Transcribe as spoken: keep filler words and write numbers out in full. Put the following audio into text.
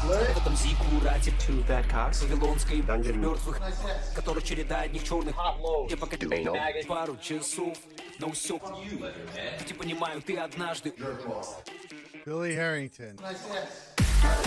В этом зиккурате вавилонской мертвых, который череда одних черных. Я пока пару часов, но все. Ты понимаю, ты однажды. Billy Harrington.